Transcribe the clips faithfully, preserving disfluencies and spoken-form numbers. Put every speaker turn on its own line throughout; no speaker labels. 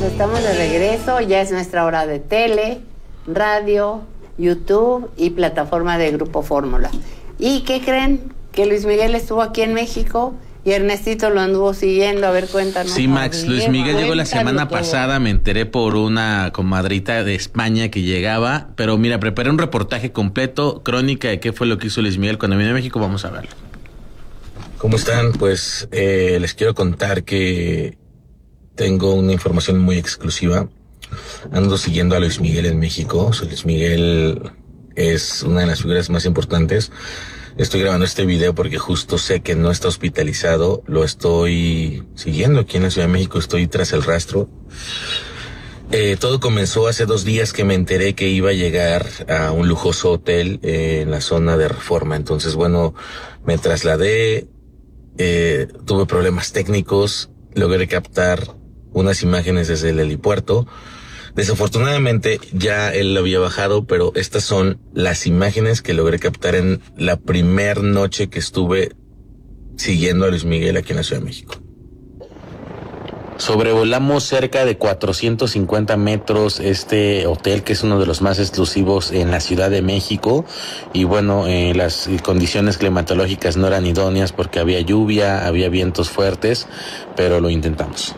estamos de regreso, ya es nuestra hora de tele, radio, YouTube y plataforma de Grupo Fórmula. ¿Y qué creen? Que Luis Miguel estuvo aquí en México y Ernestito lo anduvo siguiendo. A ver, cuéntanos.
Sí, Max, Luis Miguel llegó la semana pasada, me enteré por una comadrita de España que llegaba, pero mira, preparé un reportaje completo, crónica de qué fue lo que hizo Luis Miguel cuando vino a México, vamos a verlo.
¿Cómo están? Pues eh, les quiero contar que tengo una información muy exclusiva. Ando siguiendo a Luis Miguel en México. Luis Miguel es una de las figuras más importantes. Estoy grabando este video porque justo sé que no está hospitalizado. Lo estoy siguiendo aquí en la Ciudad de México. Estoy tras el rastro. Eh, todo comenzó hace dos días que me enteré que iba a llegar a un lujoso hotel eh, en la zona de Reforma. Entonces, bueno, me trasladé. Eh, tuve problemas técnicos. Logré captar unas imágenes desde el helipuerto. Desafortunadamente ya él lo había bajado, pero estas son las imágenes que logré captar en la primer noche que estuve siguiendo a Luis Miguel aquí en la Ciudad de México.
Sobrevolamos cerca de cuatrocientos cincuenta metros este hotel, que es uno de los más exclusivos en la Ciudad de México. Y bueno, eh, las condiciones climatológicas no eran idóneas porque había lluvia, había vientos fuertes, pero lo intentamos.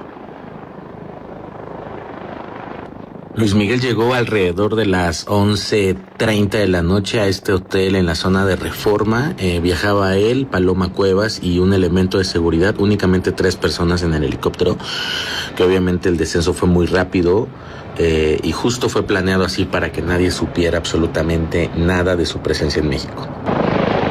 Luis Miguel llegó alrededor de las once treinta de la noche a este hotel en la zona de Reforma. Eh, viajaba él, Paloma Cuevas y un elemento de seguridad, únicamente tres personas en el helicóptero, que obviamente el descenso fue muy rápido eh, y justo fue planeado así para que nadie supiera absolutamente nada de su presencia en México.